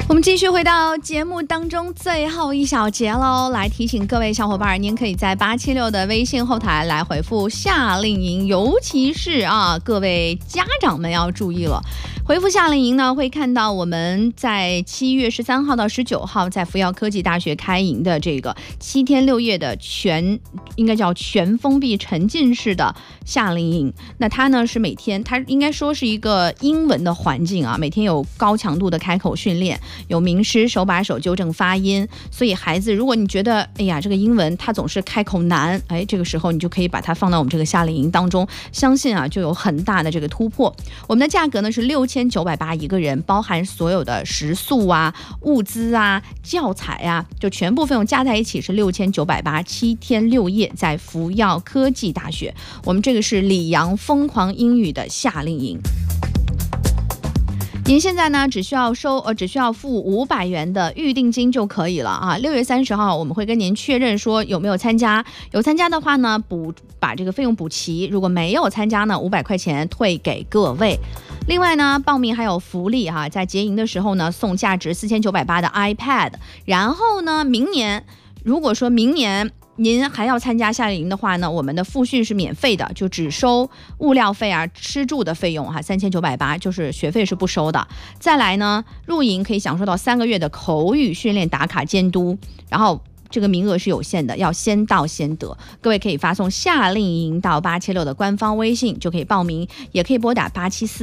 我们继续回到节目当中最后一小节喽，来提醒各位小伙伴，您可以在876的微信后台来回复夏令营，尤其是各位家长们要注意了。回复夏令营呢，会看到我们在7月13号到19号在福耀科技大学开营的这个7天6夜的应该叫全封闭沉浸式的夏令营。那它呢是每天，它应该说是一个英文的环境啊，每天有高强度的开口训练，有名师手把手纠正发音。所以孩子，如果你觉得哎呀这个英文它总是开口难，这个时候你就可以把它放到我们这个夏令营当中，相信就有很大的这个突破。我们的价格呢是6980一个人，包含所有的食宿物资教材就全部费用加在一起是6980，7天6夜在福耀科技大学。我们这个是里昂疯狂英语的夏令营。您现在呢只需要付500元的预定金就可以了6月30号我们会跟您确认说有没有参加，有参加的话呢把这个费用补齐，如果没有参加呢500块钱退给各位。另外呢，报名还有福利在结营的时候呢送价值4980的 iPad。 然后呢如果说明年您还要参加夏令营的话呢，我们的复训是免费的，就只收物料费吃住的费用3980，就是学费是不收的。再来呢，入营可以享受到3个月的口语训练打卡监督，然后这个名额是有限的，要先到先得。各位可以发送夏令营到876的官方微信就可以报名，也可以拨打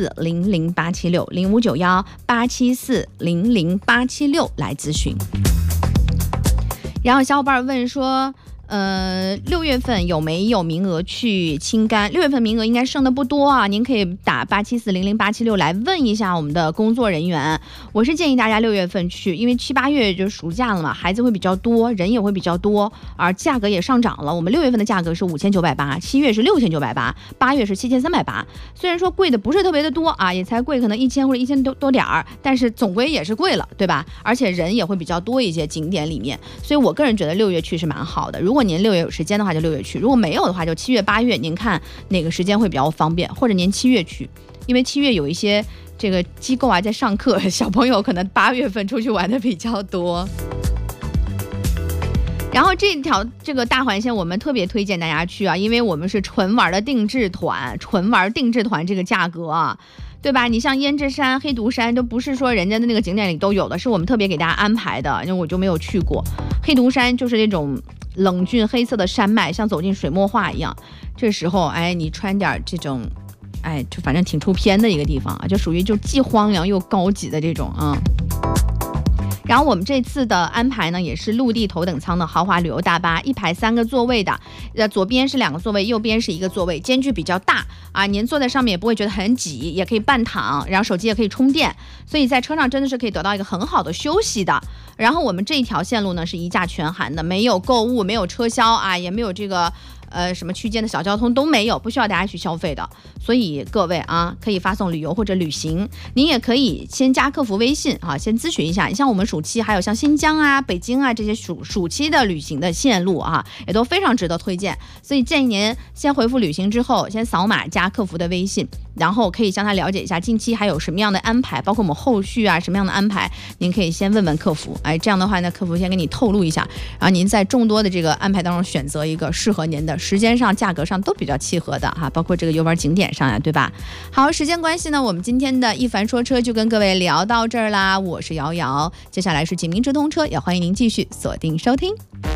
874-008760591-874-00876来咨询。然后小伙伴问说6月份有没有名额去青甘？6月份名额应该剩的不多您可以打874-00876来问一下我们的工作人员。我是建议大家6月份去，因为7、8月就暑假了嘛，孩子会比较多，人也会比较多，而价格也上涨了。我们6月份的价格是5980， 7月是6980， 8月是7380。虽然说贵的不是特别的多也才贵可能1000或者1000多点儿，但是总归也是贵了，对吧？而且人也会比较多一些，景点里面，所以我个人觉得6月去是蛮好的。如果您6月有时间的话就6月去，如果没有的话就7月8月，您看哪个时间会比较方便，或者您7月去，因为7月有一些这个机构在上课，小朋友可能8月份出去玩的比较多。然后这个大环线我们特别推荐大家去因为我们是纯玩的定制团，这个价格对吧？你像胭脂山、黑毒山都不是说人家的那个景点里都有的，是我们特别给大家安排的，因为我就没有去过。黑毒山就是那种冷峻黑色的山脉，像走进水墨画一样。这时候你穿点这种就反正挺出片的一个地方就属于就既荒凉又高级的这种然后我们这次的安排呢，也是陆地头等舱的豪华旅游大巴，一排3个座位的，左边是2个座位，右边是1个座位，间距比较大您坐在上面也不会觉得很挤，也可以半躺，然后手机也可以充电，所以在车上真的是可以得到一个很好的休息的。然后我们这一条线路呢是一价全含的，没有购物，没有车销也没有这个什么区间的小交通都没有，不需要大家去消费的。所以各位可以发送旅游或者旅行，您也可以先加客服微信先咨询一下。像我们暑期还有像新疆北京这些暑期的旅行的线路也都非常值得推荐。所以建议您先回复旅行之后，先扫码加客服的微信，然后可以向他了解一下近期还有什么样的安排，包括我们后续什么样的安排，您可以先问问客服。这样的话呢，客服先给你透露一下，然后您在众多的这个安排当中选择一个适合您的，时间上价格上都比较契合的包括这个游玩景点上对吧？好，时间关系呢，我们今天的一凡说车就跟各位聊到这儿啦。我是瑶瑶，接下来是锦明直通车，也欢迎您继续锁定收听。